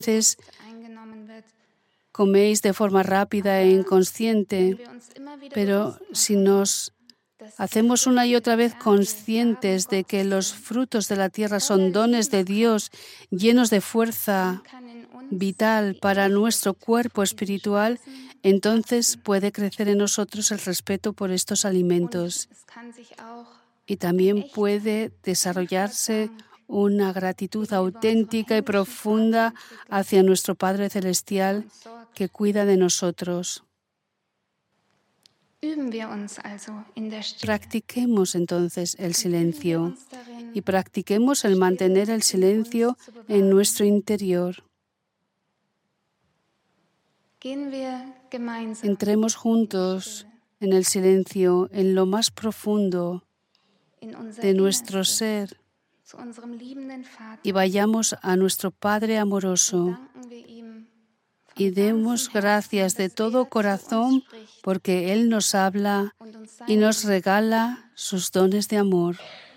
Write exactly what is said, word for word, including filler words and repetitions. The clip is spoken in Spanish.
veces coméis de forma rápida e inconsciente, pero si nos hacemos una y otra vez conscientes de que los frutos de la tierra son dones de Dios llenos de fuerza vital para nuestro cuerpo espiritual, entonces puede crecer en nosotros el respeto por estos alimentos y también puede desarrollarse una gratitud auténtica y profunda hacia nuestro Padre Celestial que cuida de nosotros. Practiquemos entonces el silencio y practiquemos el mantener el silencio en nuestro interior. Entremos juntos en el silencio, en lo más profundo de nuestro ser y vayamos a nuestro Padre amoroso y demos gracias de todo corazón porque Él nos habla y nos regala sus dones de amor.